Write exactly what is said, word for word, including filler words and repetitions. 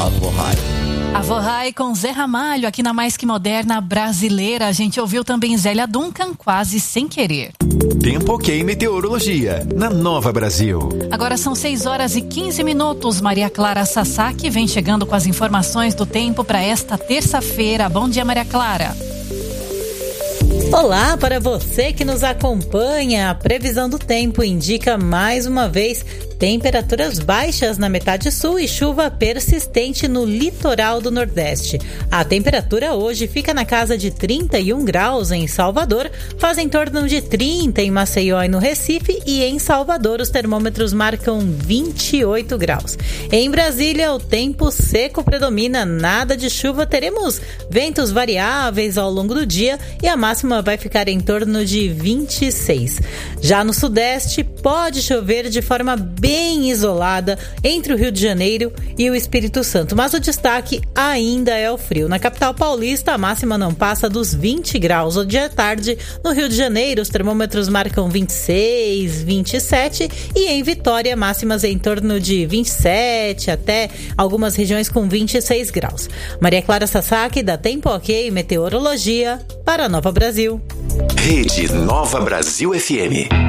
Avô Rai. Avô Rai com Zé Ramalho aqui na Mais Que Moderna Brasileira. A gente ouviu também Zélia Duncan, Quase Sem Querer. Tempo Ok Meteorologia, na Nova Brasil. Agora são seis horas e quinze minutos. Maria Clara Sasaki vem chegando com as informações do tempo para esta terça-feira. Bom dia, Maria Clara. Olá para você que nos acompanha. A previsão do tempo indica mais uma vez temperaturas baixas na metade sul e chuva persistente no litoral do Nordeste. A temperatura hoje fica na casa de trinta e um graus em Salvador, faz em torno de trinta em Maceió e no Recife, e em Salvador os termômetros marcam vinte e oito graus. Em Brasília o tempo seco predomina, nada de chuva, teremos ventos variáveis ao longo do dia e a máxima vai ficar em torno de vinte e seis. Já no Sudeste pode chover de forma bem isolada entre o Rio de Janeiro e o Espírito Santo, mas o destaque ainda é o frio. Na capital paulista, a máxima não passa dos vinte graus. Hoje à tarde, no Rio de Janeiro, os termômetros marcam vinte e seis, vinte e sete, e em Vitória, máximas em torno de vinte e sete, até algumas regiões com vinte e seis graus. Maria Clara Sasaki, da Tempo Ok Meteorologia, para a Nova Brasil. Rede Nova Brasil F M.